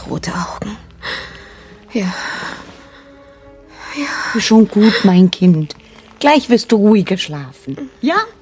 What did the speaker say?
rote Augen. Ja. Schon gut, mein Kind. Gleich wirst du ruhiger schlafen. Ja?